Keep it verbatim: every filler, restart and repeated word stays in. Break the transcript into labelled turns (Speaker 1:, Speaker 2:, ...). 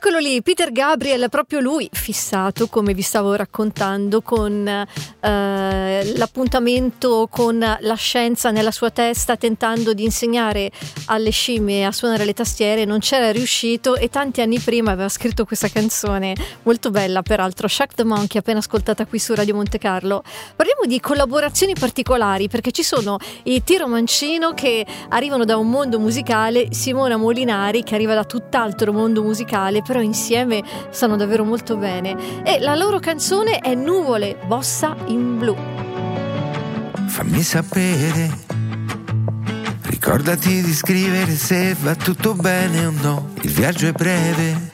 Speaker 1: Eccolo lì, Peter Gabriel, proprio lui, fissato, come vi stavo raccontando, con eh, l'appuntamento con la scienza nella sua testa, tentando di insegnare alle scimmie a suonare le tastiere, non c'era riuscito, e tanti anni prima aveva scritto questa canzone, molto bella peraltro, Shack the Monkey, appena ascoltata qui su Radio Monte Carlo. Parliamo di collaborazioni particolari, perché ci sono i Tiro Mancino che arrivano da un mondo musicale, Simona Molinari che arriva da tutt'altro mondo musicale, però insieme stanno davvero molto bene, e la loro canzone è Nuvole, Bossa in blu.
Speaker 2: Fammi sapere, ricordati di scrivere se va tutto bene o no, il viaggio è breve,